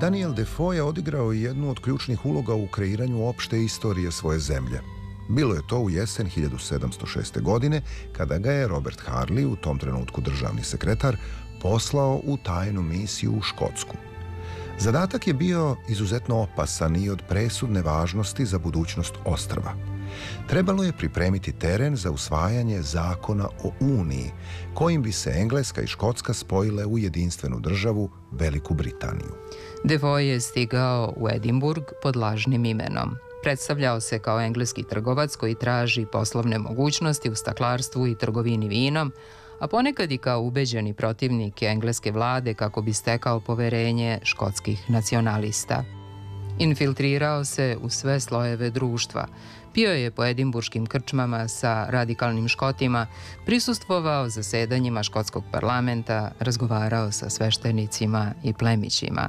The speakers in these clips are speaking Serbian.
Daniel Defoe je odigrao jednu od ključnih uloga u kreiranju opšte istorije svoje zemlje. Bilo je to u jesen 1706. godine, kada ga je Robert Harley, u tom trenutku državni sekretar, poslao u tajnu misiju u Škotsku. Zadatak je bio izuzetno opasan i od presudne važnosti za budućnost ostrva. Trebalo je pripremiti teren za usvajanje zakona o Uniji, kojim bi se Engleska i Škotska spojile u jedinstvenu državu Veliku Britaniju. Defoe je stigao u Edinburg pod lažnim imenom. Predstavljao se kao engleski trgovac koji traži poslovne mogućnosti u staklarstvu i trgovini vinom, a ponekad i kao ubeđeni protivnik engleske vlade kako bi stekao poverenje škotskih nacionalista. Infiltrirao se u sve slojeve društva, pio je po edimburškim krčmama sa radikalnim Škotima, prisustvovao zasedanjima škotskog parlamenta, razgovarao sa sveštenicima i plemićima.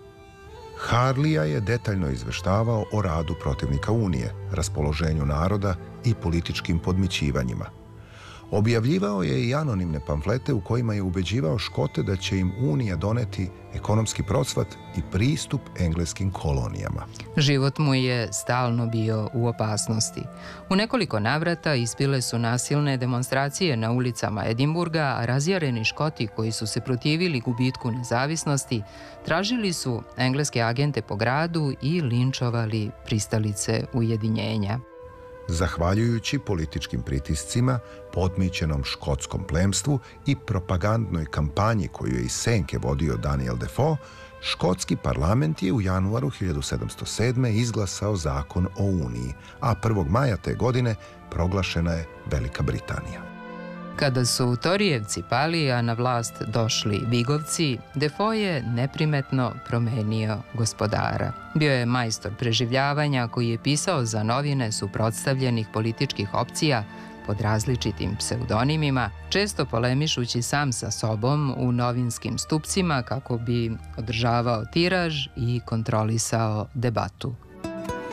Harleya je detaljno izveštavao o radu protivnika Unije, raspoloženju naroda i političkim podmićivanjima. Objavljivao je i anonimne pamflete u kojima je ubeđivao Škote da će im Unija doneti ekonomski procvat i pristup engleskim kolonijama. Život mu je stalno bio u opasnosti. U nekoliko navrata izbile su nasilne demonstracije na ulicama Edimburga, a razjareni Škoti koji su se protivili gubitku nezavisnosti tražili su engleske agente po gradu i linčovali pristalice ujedinjenja. Zahvaljujući političkim pritiscima, podmićenom škotskom plemstvu i propagandnoj kampanji koju je iz senke vodio Daniel Defoe, škotski parlament je u januaru 1707. izglasao zakon o Uniji, a 1. maja te godine proglašena je Velika Britanija. Kada su Torijevci pali, a na vlast došli Vigovci, Defoe je neprimetno promenio gospodara. Bio je majstor preživljavanja koji je pisao za novine suprotstavljenih političkih opcija pod različitim pseudonimima, često polemišući sam sa sobom u novinskim stupcima kako bi održavao tiraž i kontrolisao debatu.